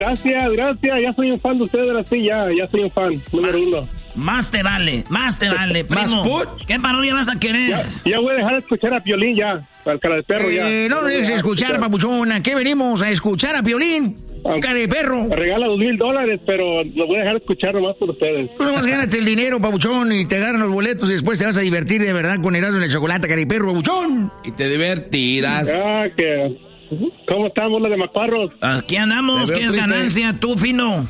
Gracias, ya soy un fan de ustedes, así ya soy un fan, número uno. Más te vale, primo. ¿Qué parodia vas a querer? Ya voy a dejar de escuchar a Piolín ya, al cara de perro ya. No dejes de escuchar, papuchón, ¿a qué venimos? ¿A escuchar a Piolín? Cara de perro. Me regala $2,000, pero lo voy a dejar de escuchar nomás por ustedes. Tú nomás gánate el dinero, papuchón, y te agarran los boletos y después te vas a divertir de verdad con Erasmo en el chocolate, cara de perro, papuchón. Y te divertirás. ¿Cómo estamos los de Macuarros? Aquí andamos, ¿qué es ganancia? Tú, fino.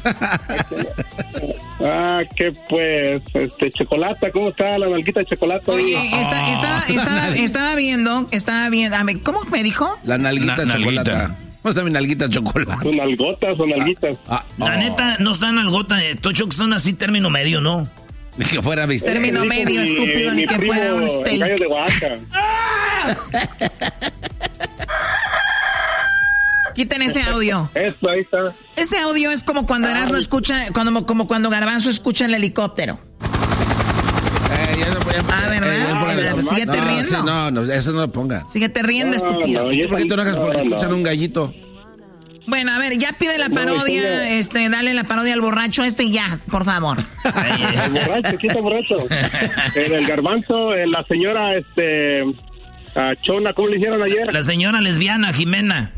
Que pues, Chocolata, ¿cómo está la nalguita de Chocolata? Oye, estaba viendo, a ver, ¿cómo me dijo? La nalguita de Chocolata. ¿Cómo está mi nalguita de chocolate? ¿Son nalgotas o nalguitas? La neta, no están nalgota, Tocho, son así término medio, ¿no? Ni que fuera viste. Término medio, estúpido, ni que fuera un steak. Gallo de Oaxaca. Quiten ese audio. Eso, ahí está. Ese audio es como cuando Erasmo escucha, como cuando Garbanzo escucha el helicóptero. ¿Verdad? Síguete riendo. Sí, no, eso no lo ponga. Síguete riendo, estúpido. ¿Por qué te enojas porque escuchan un gallito? Bueno, a ver, ya pide la parodia, dale la parodia al borracho y ya, por favor. El borracho, ¿quién está borracho? El Garbanzo, la señora, Chona, ¿cómo le hicieron ayer? La señora lesbiana, Jimena.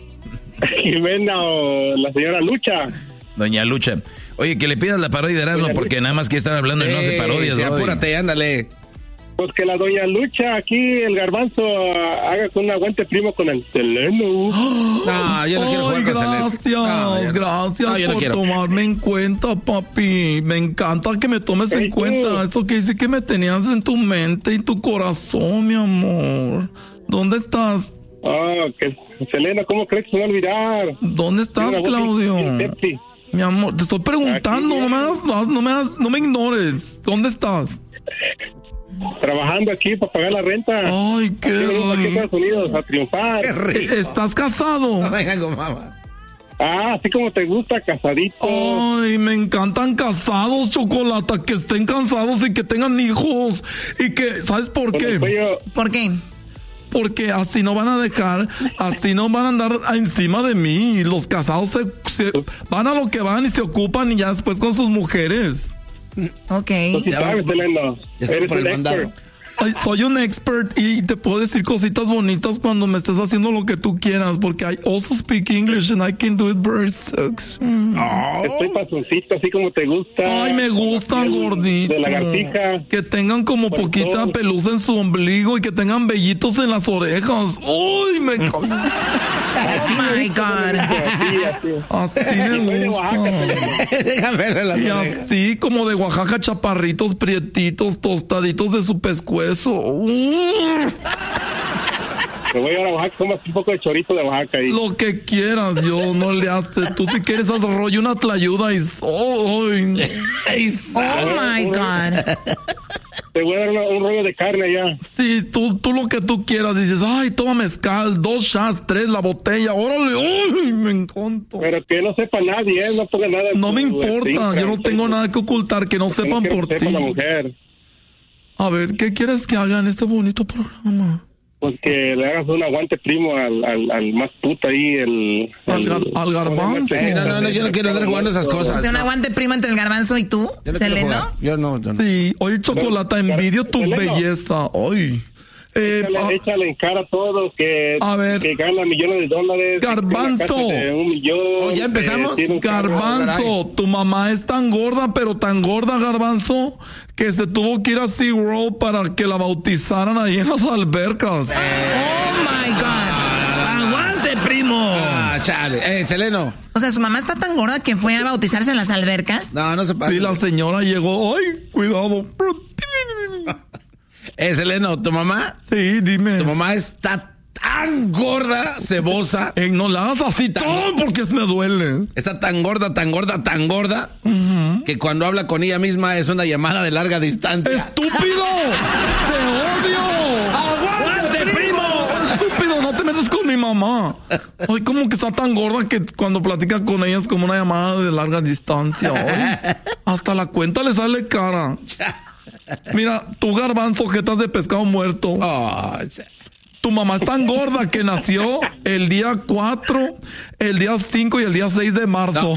Jimena o la señora Lucha. Doña Lucha. Oye, que le pidas la parodia de Erasmo porque nada más que estar hablando y no hace parodias. Sí, apúrate, ándale. Pues que la doña Lucha, aquí el Garbanzo, haga con un aguante primo con el Seleno. No, yo no quiero jugar con Seleno. Gracias por tomarme en cuenta, papi. Me encanta que me tomes en cuenta. Eso que dice que me tenías en tu mente y tu corazón, mi amor. ¿Dónde estás? Que Selena, ¿cómo crees que se va a olvidar? ¿Dónde estás, Claudio? Mi amor, te estoy preguntando, no me ignores. ¿Dónde estás? Trabajando aquí para pagar la renta. Ay, qué rico. Aquí en Estados Unidos a triunfar. Qué rico. ¿Estás casado? No vengan con mamá. Así como te gusta, casadito. Ay, me encantan casados, Chocolata, que estén casados y que tengan hijos. Y que, ¿sabes por qué? ¿Por qué? Porque así no van a dejar, así no van a andar encima de mí. Los casados se van a lo que van y se ocupan y ya después con sus mujeres. Ok. Ya sabes, Selena. Eres un expert. Ay, soy un expert y te puedo decir cositas bonitas cuando me estés haciendo lo que tú quieras, porque I also speak English and I can do it very sexy. Estoy pasoncito, así como te gusta. Ay, me gustan gordito. De lagartija. Que tengan como poquita pelusa en su ombligo y que tengan vellitos en las orejas. Uy, me encanta. Oh my God. Así me gusta. Déjame ver las orejas. Y así como de Oaxaca, chaparritos, prietitos, tostaditos de su pescuezo. Te voy a llevar a Oaxaca, comas un poco de chorizo de Oaxaca ahí. Lo que quieras, yo no le hace. Tú si quieres haz rollo una tlayuda y... Oh my God. Te voy a dar un rollo de carne allá. Sí, tú lo que tú quieras. Dices, ay, toma mezcal, 2 shots, 3, la botella. Órale, uy, me encanta. Pero que no sepa nadie, no ponga nada. No me importa, yo no tengo nada que ocultar, que no sepan por ti. La mujer. A ver, ¿qué quieres que haga en este bonito programa? Pues que le hagas un aguante primo al más puto ahí, al Garbanzo. No, yo no quiero andar jugando esas cosas. O sea, un aguante primo entre el Garbanzo y tú, Seleno. Yo no. Sí, oye, Chocolata, envidio tu belleza. Ay. Échale en cara a todos que gana millones de dólares. Garbanzo. ¿Ya empezamos? Garbanzo, tu mamá es tan gorda, pero tan gorda, Garbanzo, que se tuvo que ir a SeaWorld para que la bautizaran ahí en las albercas. Oh my God. ¡Aguante, primo! Chale. Seleno. O sea, su mamá está tan gorda que fue a bautizarse en las albercas. No se pasa. Sí, la señora llegó. Ay, cuidado. Seleno, ¿tu mamá? Sí, dime. Tu mamá está tan gorda, cebosa. No la hagas así porque me duele. Está tan gorda, que cuando habla con ella misma es una llamada de larga distancia. ¡Estúpido! ¡Te odio! ¡Aguante, primo! ¡Estúpido! No te metas con mi mamá. Ay, como que está tan gorda que cuando platica con ella es como una llamada de larga distancia. Ay, hasta la cuenta le sale cara. Mira, tú, Garbanzo, jetas de pescado muerto. Tu mamá es tan gorda que nació el día 4, el día 5 y el día 6 de marzo.